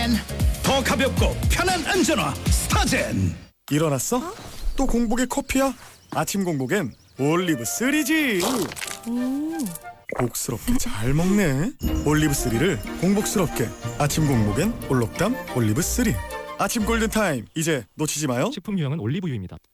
더 가볍고 편한 안전화 스타젠. 일어났어? 또 공복에 커피야? 아침 공복엔 올리브3지. 복스럽게 잘 먹네. 올리브3를 공복스럽게. 아침 공복엔 올록담 올리브3. 아침 골든타임 이제 놓치지 마요. 식품 유형은 올리브유입니다.